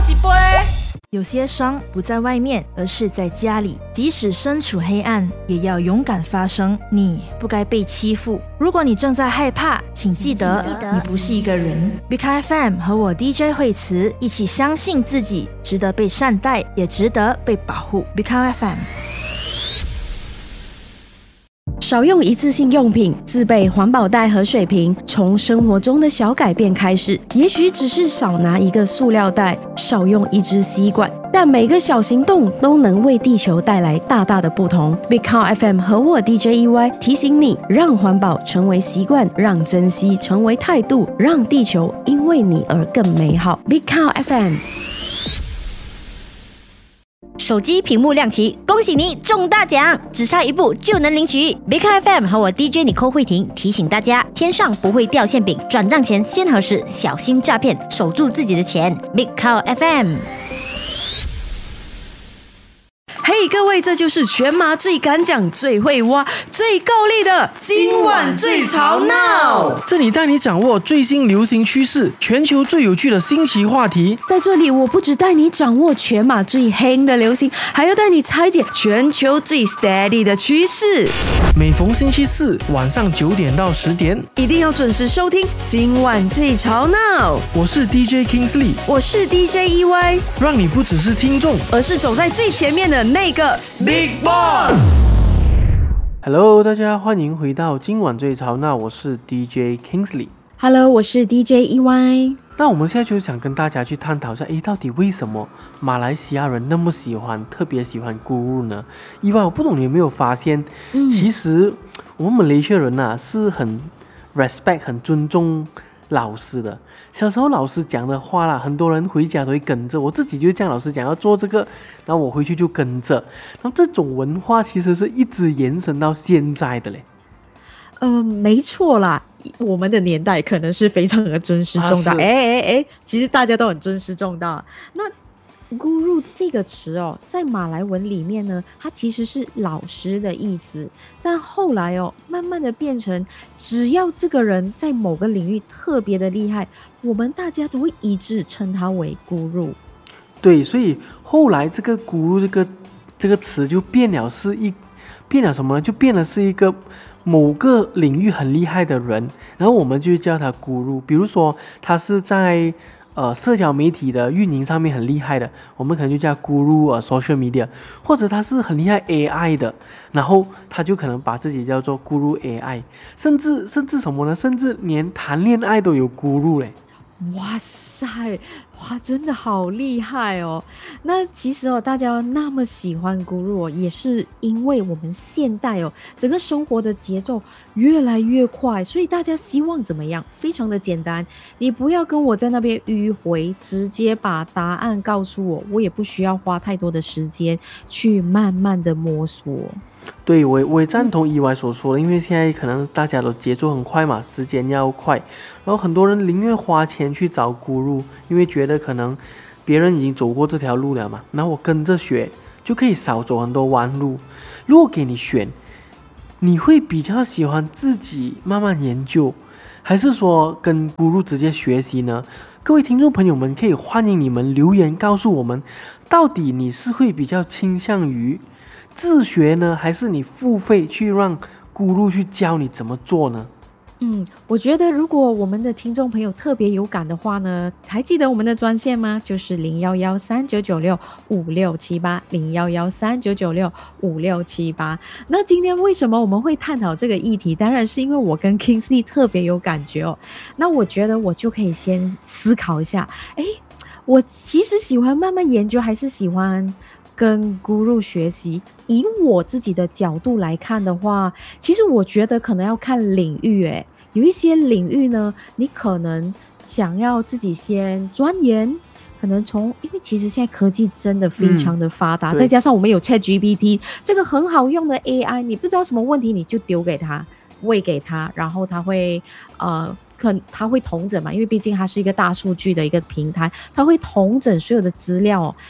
一杯。 有些伤不在外面，而是在家里。即使身处黑暗，也要勇敢发声。你不该被欺负。如果你正在害怕，请记得你不是一个人。BK FM 和我 DJ 惠慈一起相信自己，值得被善待，也值得被保护。BK FM。 少用一次性用品，自备环保袋和水瓶，从生活中的小改变开始。也许只是少拿一个塑料袋，少用一支吸管，但每个小行动都能为地球带来大大的不同。Big Car FM 和我 DJ EY 提醒你，让环保成为习惯，让珍惜成为态度，让地球因为你而更美好。Big Car FM。 手机屏幕亮起，恭喜你中大奖，只差一步就能领取。Big FM 和我 DJ Nicole慧婷提醒大家，天上不会掉馅饼，转账前先核实，小心诈骗，守住自己的钱。Big FM。 嘿，各位，这就是全马最敢讲、最会挖、最够力的今晚最吵闹。 这里带你掌握最新流行趋势，全球最有趣的新奇话题。 在这里，我不只带你掌握全马最黑的流行，还要带你拆解全球最 steady 的趋势。 每逢星期四晚上9点到10点， 一定要准时收听今晚最吵闹。 我是 DJ Kingsley， 我是 DJ EY， 让你不只是听众， 而是走在最前面的那个 Big Boss。Hello， 大家欢迎回到今晚最吵闹，我是 DJ Kingsley。Hello， 我是 DJ EY。 那我们现在就想跟大家去探讨一下，到底为什么马来西亚人那么特别喜欢咕噜呢？EY，我不懂你有没有发现，其实我们马来西亚人是很 respect 很尊重老师的。小时候老师讲的话啦，很多人回家都会跟着，我自己就这样，老师讲要做这个，然后我回去就跟着，然后这种文化其实是一直延伸到现在的嘞。 没错啦，我们的年代可能是非常的尊师重道，其实大家都很尊师重道。那Guru 这个词在马来文里面呢，它其实是老师的意思，但后来慢慢的变成，只要这个人在某个领域特别的厉害，我们大家都会一致称他为 Guru。 对，所以后来这个 Guru 这个词就变了什么呢？就变了是一个某个领域很厉害的人，然后我们就叫他 Guru。比如说他是在社交媒体的运营上面很厉害的，我们可能就叫 Guru social media， 或者他是很厉害 AI 的，然后他就可能把自己叫做 Guru AI， 甚至什么呢？甚至连谈恋爱都有 Guru 嘞。 哇塞，哇，真的好厉害哦！那其实大家那么喜欢Guru也是因为我们现代整个生活的节奏越来越快，所以大家希望怎么样？非常的简单，你不要跟我在那边迂回，直接把答案告诉我，我也不需要花太多的时间去慢慢的摸索。 对，我也赞同EY所说的，因为现在可能大家都节奏很快嘛，时间要快，然后很多人宁愿花钱去找Guru，因为觉得可能别人已经走过这条路了嘛，然后我跟着学就可以少走很多弯路。如果给你选，你会比较喜欢自己慢慢研究，还是说跟Guru直接学习呢？各位听众朋友们，可以欢迎你们留言告诉我们，到底你是会比较倾向于自学呢，还是你付费去让Guru去教你怎么做呢？ 我觉得如果我们的听众朋友特别有感的话呢，还记得我们的专线吗？就是01139965678，01139965678。那今天为什么我们会探讨这个议题？当然是因为我跟 Kingsley 特别有感觉那我觉得我就可以先思考一下，我其实喜欢慢慢研究，还是喜欢跟 Guru 学习？以我自己的角度来看的话，其实我觉得可能要看领域有一些领域呢，你可能想要自己先钻研，可能因为其实现在科技真的非常的发达，再加上我们有 ChatGPT 这个很好用的 AI， 你不知道什么问题你就丢给他，喂给他，然后他会他会统整嘛，因为毕竟它是一个大数据的一个平台，它会统整所有的资料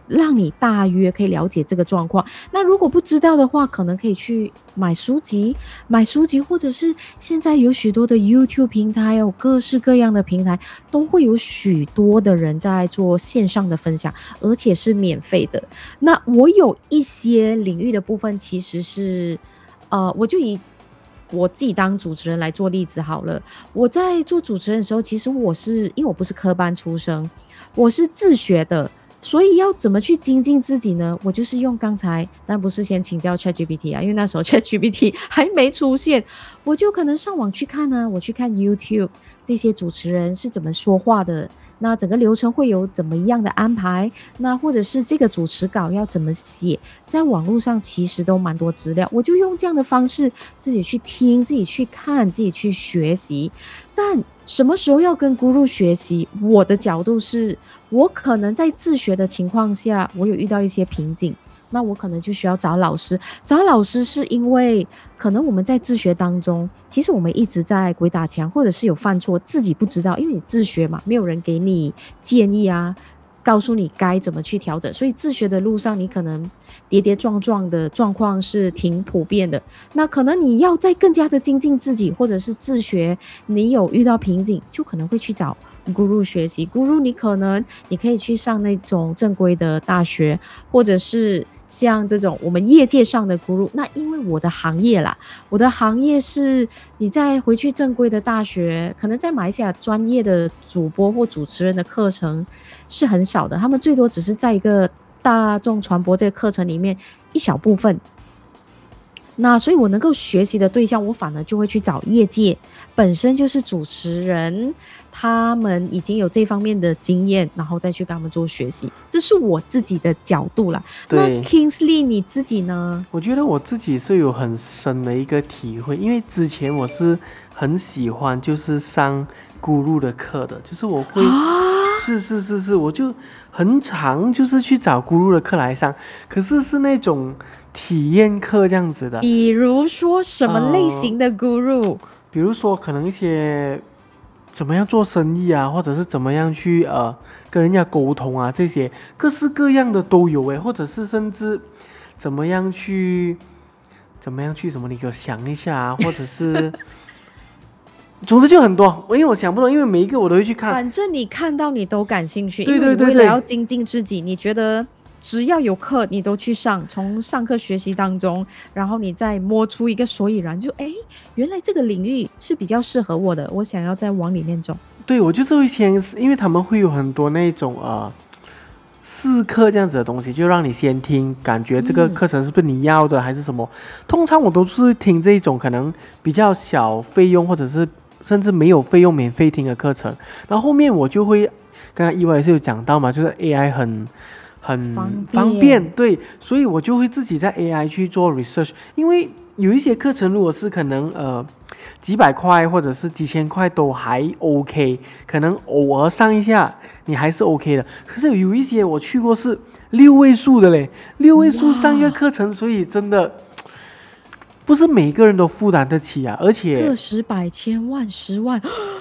让你大约可以了解这个状况。那如果不知道的话，可能可以去买书籍，或者是现在有许多的 YouTube 平台，有各式各样的平台，都会有许多的人在做线上的分享，而且是免费的。那我有一些领域的部分，其实是我就以我自己当主持人来做例子好了。我在做主持人的时候，其实因为我不是科班出身，我是自学的。所以要怎么去精进自己呢？我就是用刚才，但不是先请教 ChatGPT 啊，因为那时候 ChatGPT 还没出现，我就可能上网去看呢，我去看 YouTube 这些主持人是怎么说话的，那整个流程会有怎么样的安排，那或者是这个主持稿要怎么写，在网络上其实都蛮多资料，我就用这样的方式自己去听，自己去看，自己去学习。但什么时候要跟 Guru 学习？我的角度是，我可能在自学的情况下，我有遇到一些瓶颈，那我可能就需要找老师。找老师是因为可能我们在自学当中，其实我们一直在鬼打墙，或者是有犯错，自己不知道，因为你自学嘛，没有人给你建议啊，告诉你该怎么去调整，所以自学的路上你可能跌跌撞撞的状况是挺普遍的。那可能你要再更加的精进自己，或者是自学你有遇到瓶颈，就可能会去找 Guru 学习。 Guru 你可以去上那种正规的大学，或者是像这种我们业界上的 Guru。 那因为我的行业是你再回去正规的大学，可能在马来西亚专业的主播或主持人的课程是很少的，他们最多只是在一个大众传播这个课程里面一小部分。那所以我能够学习的对象，我反而就会去找业界本身就是主持人，他们已经有这方面的经验，然后再去跟他们做学习。这是我自己的角度啦。那 Kingsley 你自己呢？我觉得我自己是有很深的一个体会，因为之前我是很喜欢就是上 Guru 的课的，就是我会是，我就很常就是去找 Guru 的课来上，可是那种体验课这样子的。 比如说什么类型的 Guru？ 比如说可能一些怎么样做生意啊，或者是怎么样去跟人家沟通啊，这些各式各样的都有或者是甚至怎么样去什么，你给我想一下啊，或者是总之就很多，因为我想不懂，因为每一个我都会去看， 反正你看到你都感兴趣。 对， 因为你为了要精进自己，你觉得只要有课你都去上，从上课学习当中，然后你再摸出一个所以然，就原来这个领域是比较适合我的，我想要再往里面走。 对，我就是会先，因为他们会有很多那种试课这样子的东西，就让你先听，感觉这个课程是不是你要的还是什么。通常我都是听这种可能比较小费用，或者是甚至没有费用免费听的课程，然后后面我就会，刚刚意外也是有讲到嘛，就是 AI 很方便，对，所以我就会自己在 AI 去做 research。因为有一些课程如果是可能几百块或者是几千块都还 OK， 可能偶尔上一下你还是 OK 的。可是有一些我去过是6位数的嘞，6位数上一个课程，所以真的不是每个人都负担得起啊，而且个十百千万10万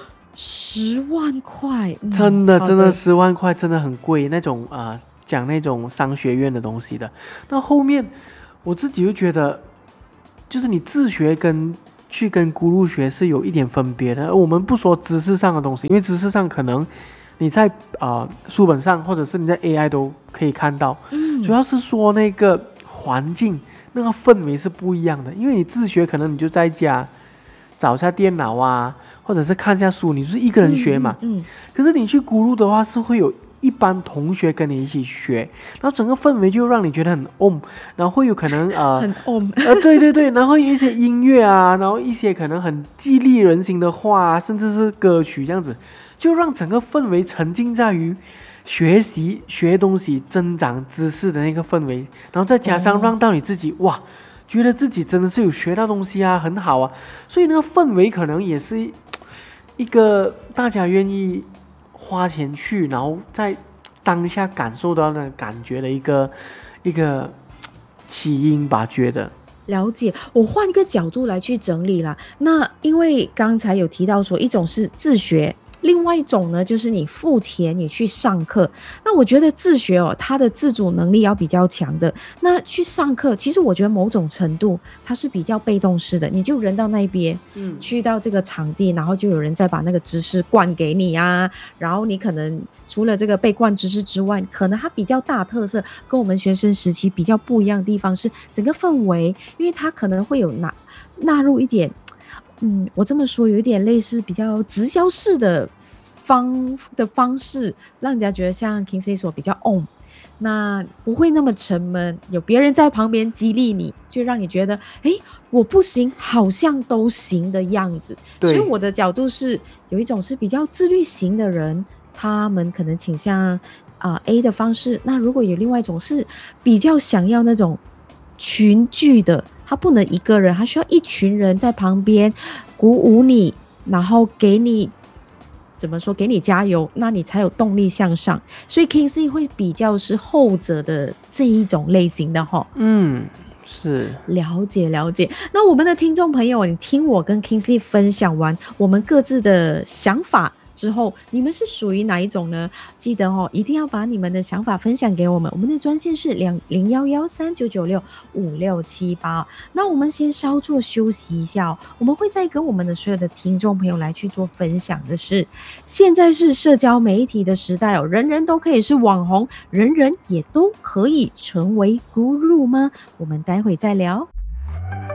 10万块， 真的10万块真的很贵，那种讲那种商学院的东西的。那后面我自己就觉得，就是你自学跟 Guru 学是有一点分别的。我们不说知识上的东西，因为知识上可能你在书本上或者是你在 AI 都可以看到，主要是说那个环境那个氛围是不一样的。因为你自学可能你就在家找一下电脑啊，或者是看一下书，你就是一个人学嘛。可是你去 Guru 的话是会有一般同学跟你一起学，然后整个氛围就让你觉得很然后会有可能很对，然后有一些音乐啊，然后一些可能很激励人心的话啊，甚至是歌曲这样子，就让整个氛围沉浸在于学习学东西增长知识的那个氛围，然后再加上让到你自己哇觉得自己真的是有学到东西啊，很好啊，所以那个氛围可能也是一个大家愿意花钱去，然后在当下感受到那感觉的一个起因吧，觉得。 了解，我换一个角度来去整理啦。那因为刚才有提到说，一种是自学， 另外一种呢，就是你付钱你去上课。那我觉得自学它的自主能力要比较强的。那去上课，其实我觉得某种程度它是比较被动式的，你就人到那边，去到这个场地，然后就有人再把那个知识灌给你啊。然后你可能除了这个被灌知识之外，可能它比较大特色，跟我们学生时期比较不一样的地方是整个氛围，因为它可能会有纳入一点。我这么说有一点类似比较直销式的方式，让人家觉得像 Kingsley 所比较那不会那么沉闷，有别人在旁边激励你，就让你觉得我不行好像都行的样子。所以我的角度是有一种是比较自律型的人，他们可能倾向A 的方式。那如果有另外一种是比较想要那种群聚的，他不能一个人，他需要一群人在旁边鼓舞你，然后给你怎么说，给你加油，那你才有动力向上。所以 Kingsley 会比较是后者的这一种类型的齁。 是了解。那我们的听众朋友，你听我跟 Kingsley 分享完我们各自的想法之后，你们是属于哪一种呢？记得一定要把你们的想法分享给我们。我们的专线是201139965678。那我们先稍作休息一下我们会再跟我们的所有的听众朋友来去做分享的是，现在是社交媒体的时代人人都可以是网红，人人也都可以成为 guru 吗？我们待会再聊。